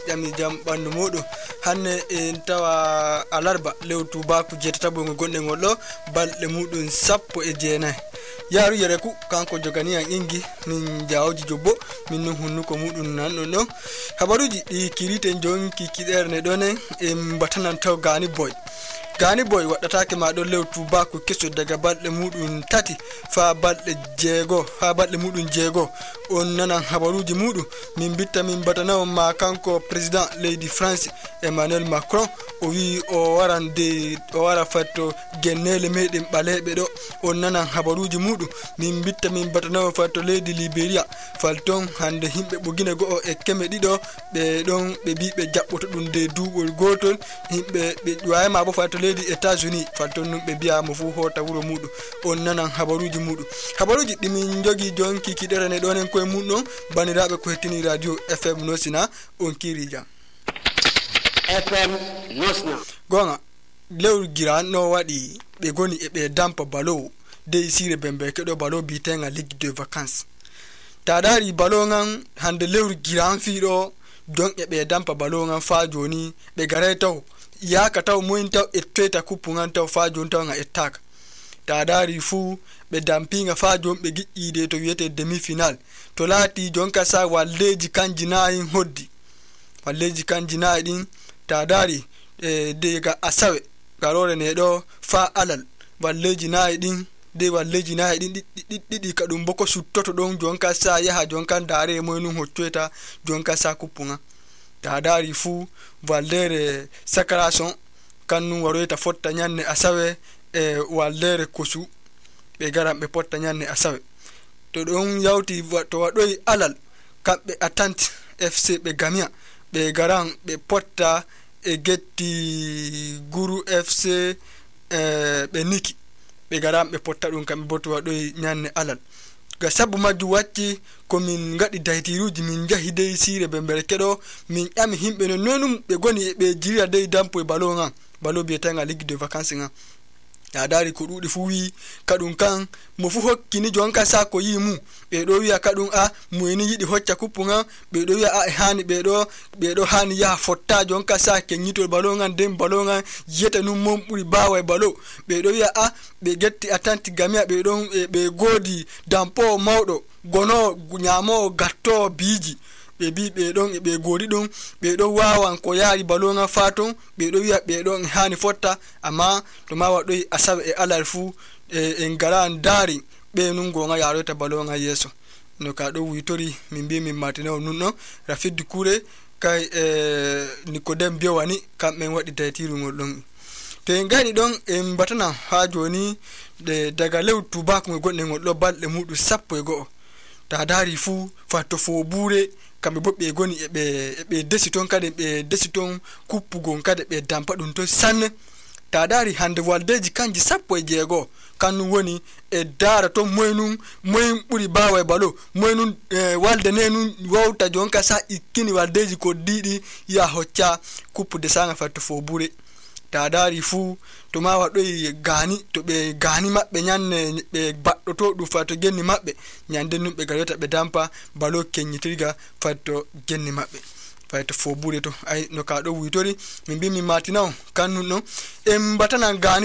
yami jam bandu modo hanne en tawa alarba lewtu baku jetatabo gonden gollo balde mudun sappo e jeenay yaaru yere ku kanko jogani an ingi min jawji jobbo min no hunnuko mudun nan non habaruji di kiriten jonki kiderne donen e batanan taw Gani boy wadatake ma do lewtu baku keso daga balde mudun tati fa balde mudun jeego on nanan habaruji mudu min bitta min batanaw ma kanko president lady France Emmanuel Macron o wi o wara fatto gennele meden balebe do on nanan habaruji mudu min bitta min batanaw fatto lady Liberia falton hande himbe bogina go e keme dido be don be bibe jabboto dum de dubol gotol himbe be wayma bo fatto lady États-Unis falton num be biya mo fu hota wuro mudu on nanan habaruji dimin jogi jonki kidere ne donen koy munno banirabe ko hetini radio FM Nosina on kirija FM Nosna gonga lewru gira no wadi be goni e be dampa balo de sire bembe kedo balo bitenga ligue de vacances tadari balo ngan hande lewru gira fido don e be dampa balo ngan fa joni be garetaw yaka taw mointaw e tweta kupungan taw fa joni taw nga etaka tadari fu be dampinga fa jom be giide to wiete demi final to lati jonka sa walleji kanjinayi hoddi walleji kanjinayi din tadari de ga asawe garore ne do fa alal walleji nayi din de walleji nayi din didi kadum boko suttoto don jonka sa yaha jonka dare moynu hocceta jonka sa kupunga tadari fu vallere sacration kanu waroita fotta nyanne asawe e wallere kosu be garam be potta nyanne asawe to don yawti to wadoy alal kambe Attente FC be gamia be garan be potta e getti Guru FC be niki be garam be potta dum kambe boto wadoy nyanne alal ga sabu maju wacci ko min ngadi daytiruji min jahi dey sire be berkedo min ami himbe no nonum be goni be jira dey dampo e balo bietanga ligue de vacances nga ya dari ko dudi fu wi kadun kan mo fu hokkini jonka sa ko yimu be do wiya kadun a mueni yidi hocca kupunga be do wiya a hani be do hani ya fotta jonka sa kenyito balo ngan dem balo ngan yeta num mom buri bawa e balo be do wiya a be getti Attente gamia be don be godi dampo mawdo gono nyamo gatto biji be don be godi dum be do wawan ko yaari balonga faton be do wiya be don hani fotta amma to ma wado asabe e alarfu en garan dari be nun gonga yarota balonga yeso no ka do witori min bi min matino nunno Rafid Kure kay Nicodem Biowani kam men wadi taytiru ngol don te ngani don en batana ha joni de daga lewtu bako godde ngol do balde mudu sappo e go ta dari fu fatto fo bure kambe bobbe goni e be desiton kade be desiton kuppugo kade be dampa dum to sanne ta dari hande waldeji kanji sappo e jeego kanu woni e dara to moynum buri bawa e balo moynum walde nenum wawta jonka sa ikkini waldeji ko didi ya hocca kuppude sanga fatto fo bure ta dari fu to ma wadoy gani to be gani mabbe nyanne be baddo to du fatto genni mabbe nyande num be gareta be dampa balo kenyitirga fatto genni mabbe fatto fo bure to ay no ka do witori min bi mi matinaw kanu no em batana Gani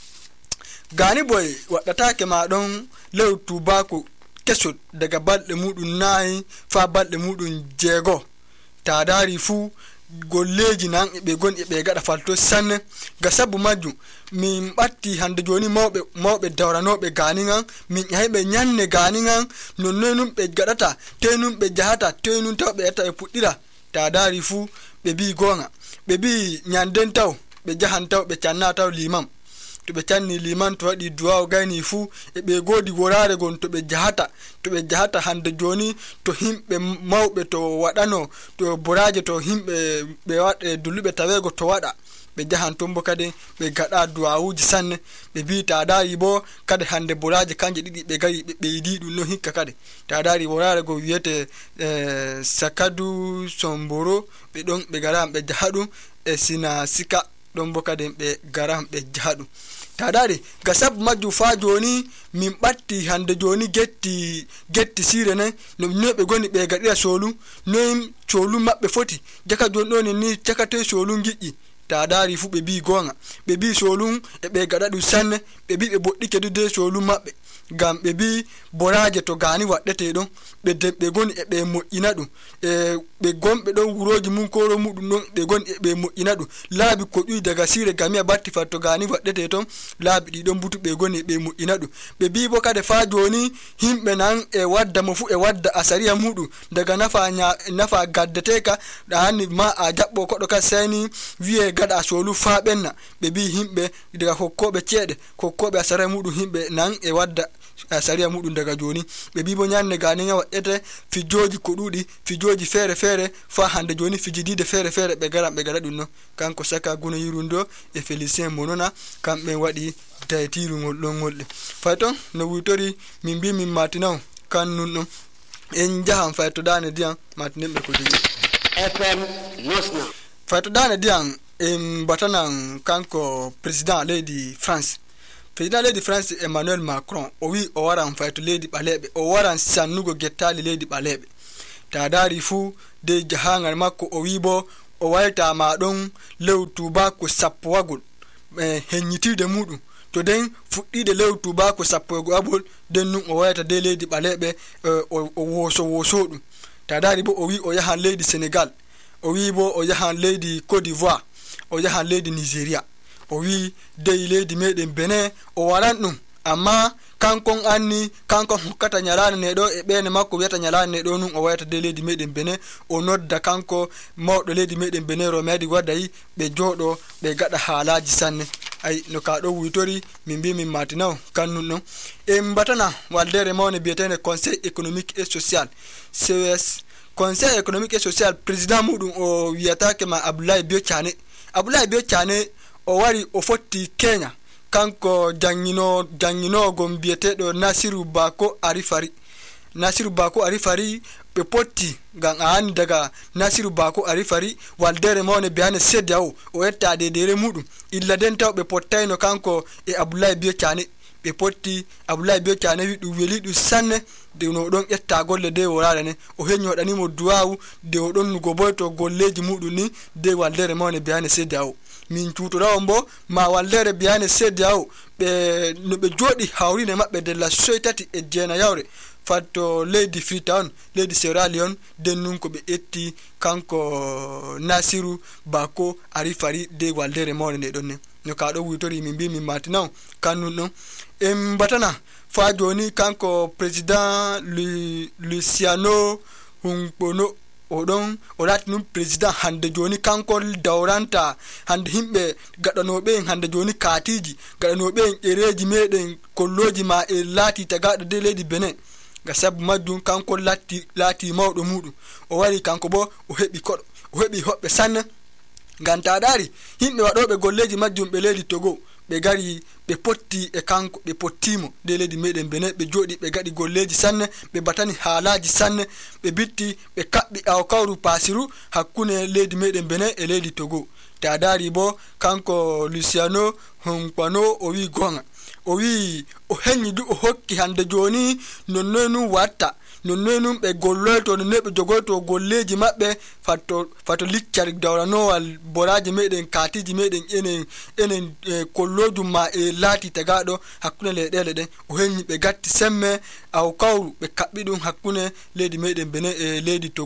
boy wadatake ma don lewtu bako keso daga balde mudun nayi fa balde mudun jeego ta dari fu golleji nan be gon e be gada falto sanne ga sabu maju min batti hande joni mawbe dawranobe Gani ngan min haybe nyanne Gani ngan nonnenum be gadata tenum be jahata tenum tawbe eta e puddira ta dari fu be bi gonga be bi nyanden taw be jahan taw be canna taw limam to be canni liman to wadi duwa gani fu e be godi worare gon to be jahata hande joni to himbe mawbe to wadano to boraje to himbe be wade dulube tawego to wada be jahan tombo kade be gada duwawuji sanne be bi ta dari bo kade hande boraje kanje didi be gari be yidi dum no hikka kade ta dari worare go wiete Sakadu Somboro be don be garam be jahadu e sina sika don bo kade be garam be jahadu tadari gasab majju fa joni min batti hande joni getti sirene no be goni be gadira solu no solu mabbe foti jaka joni ni jaka te solu ngiji tadari fu be bi gonga be bi solu e be gadadu sanne be bi be boddike de solu mabbe gam be bi boraje to gani waddete don be goni e be mo'ina dum e be gombe don wuroji mun koro mudum non be goni e be mo'ina dum laabi ko dui daga sire gami batti fatto gani waddete ton laabi di don butu be goni be mo'ina dum be bi bo kade fa joni himbe nan e wadda mo fu e wadda asariya mudum daga nafa gaddete ka dani ma a jabbo ko do ka seni wi'e gada solu fa benna be bi himbe daga hokkobe cede hokkobe asariya mudum himbe nan e wadda sariya mudum daga joni be bibo nyanne gani nya wadete fijoji ko dudi fijoji fere fa hande joni fijidide fere be gara dum no kanko saka guno yirundo e Felicien Monona kambe wadi taytiru ngol fayton no wutori min bi min matinaw kannun no en jahan fayto dane dian matnembe ko digi FM Nosna fayto dane dian en batanan kanko president lady France Emmanuel Macron o wi o waran fayto leydi balebe o waran sannugo gettali leydi balebe tadari fu de jahangal makko o wi bo o walta ma don lewtuba ko sappowagol henyitirde mudum to den fuddide lewtuba ko sappowagol den nun o walta de leydi balebe o woso dum tadari bo o wi o yahan leydi Senegal o wi bo o yahan leydi Côte d'Ivoire o yahan leydi Nigeria o wi dey leydi meden Benin o waran dum amma kankon anni kankon hukkata nyalane ne do e bene makko wiata nyalane ne do nun o wayata de leydi meden Benin o nodda kanko mawdo leydi meden Benin ro medi wadayi be jodo be gada halaji sanne ay no ka do wutori min bi min matinaw kannun non e mbatana waldere mawne bietene Conseil économique et social CES Conseil économique et social président mudum o wiata ke ma Abdoulaye Bio Chane o wari o fotti Kenya kanko jangino gombietedo Nasiru Bako Arifari be potti gan an daga Nasiru Bako Arifari waldere mawne biane seddaw o etta dere mudum illa den taw be pottayno kanko e Abdoulaye Bio Chane be potti Abdoulaye Bio Chane wi du weli du sanne de no don etta golle de worare ne o henyo dani mo duwawu de o don nugo boyto golleji mudum ni de waldere mawne biane seddaw min tutorawo mbo ma wallere biane seddaw be no be jodi hawrine mabbe de la society e jena yawre fatto lady Freetown lady Sierra Leone dennun ko be etti kanko Nasiru Bako Arifari de waldere mawne ne donne no ka do wutori min bi min matinaw kannun non em batana fa joni kanko president Luciano Hunkpono odon olatnum president hande joni kanko dawranta hande himbe gadanobe hande joni katiji gadanobe ereji meden kolloji ma e lati tagado de leydi Benin ga sabu majjum kanko lati mawdo mudum o wari kanko bo o hebi hobbe sanne ganta dari himbe wadobe golleji majjum be leydi Togo be gari be potti e kanko be pottimo de leydi meden Benin be jodi be gadi golleji sanne be batani halaji sanne be bitti be kabbi awkawru pasiru hakkune leydi meden Benin e leydi Togo tadari bo kanko Luciano Hunkpono o wi gonga o wi o henni du o hokki hande joni nonnonu watta nonnonu be golloto ne be jogoto golleji mabbe fatto liccar dawranowal boraji meden katiji meden enen kolloju ma e lati tagado hakkune ledele den o henni be gatti semme aw kawru be kabbi dum hakkune leydi meden Benin e leydi Togo